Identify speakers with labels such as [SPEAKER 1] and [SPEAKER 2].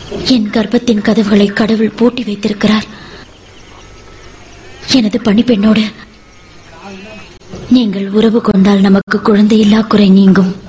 [SPEAKER 1] என் கர்ப்பத்தின் கதவுகளை கடவுள் பூட்டி வைத்திருக்கிறார். எனது பணிப்பெண்ணோடு நீங்கள் உறவு கொண்டால் நமக்கு குழந்தையில்லா குறை நீங்கும்.